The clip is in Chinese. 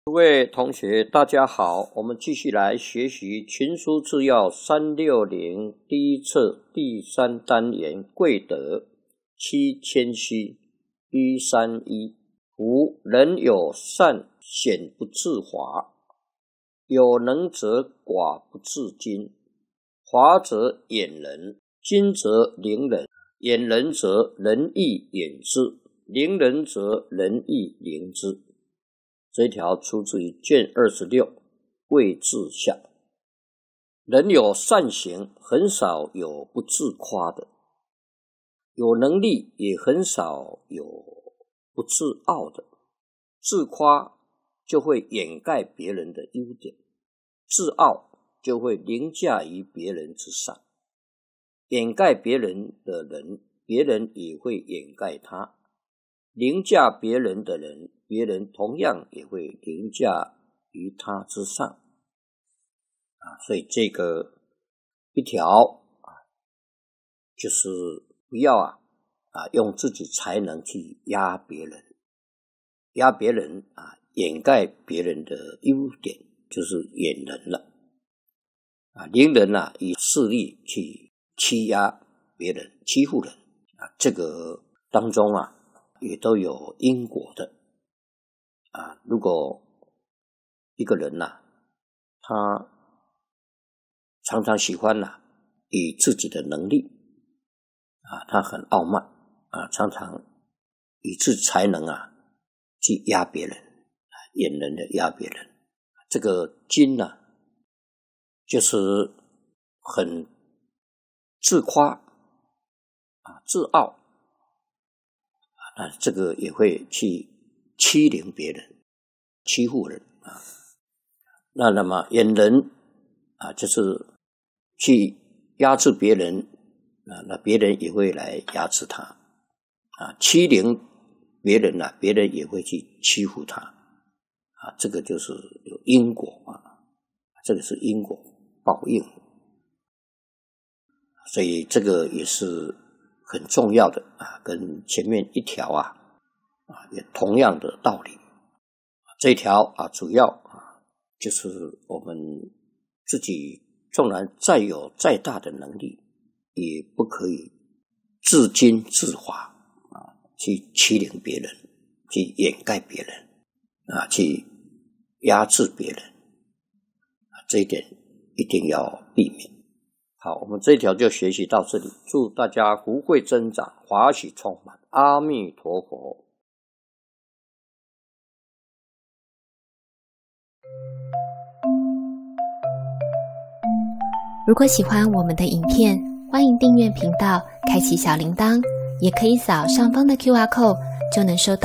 各位同学大家好，我们继续来学习群书治要360第一册第3单元贵德7谦虚131。夫人有善显不自华，有能则寡不自矜。华则掩人，矜则凌人。掩人则人亦掩之，凌人则人亦凌之。这一条出自于卷26位志下。人有善行，很少有不自夸的；有能力，也很少有不自傲的。自夸就会掩盖别人的优点，自傲就会凌驾于别人之上。掩盖别人的人，别人也会掩盖他；凌驾别人的人，别人同样也会凌驾于他之上。所以这个一条就是不要用自己才能去压别人，掩盖别人的优点，就是掩人了。凌人以势力去欺压别人，欺负人这个当中也都有因果的。如果一个人他常常喜欢以自己的能力他很傲慢常常以自己才能去压别人，掩人的压别人。这个矜就是很自夸自傲这个也会去欺凌别人，欺负人那么掩人就是去压制别人那别人也会来压制他欺凌别人别人也会去欺负他这个就是有因果这个是因果报应。所以这个也是很重要的跟前面一条也同样的道理。这一条主要就是我们自己纵然再有再大的能力，也不可以自矜自华去欺凌别人，去掩盖别人去压制别人这一点一定要避免。好，我们这一条就学习到这里，祝大家福慧增长，华喜充满，阿弥陀佛。 如果喜欢我们的影片，欢迎订阅频道，开启小铃铛，也可以扫上方的 QR code，就能收到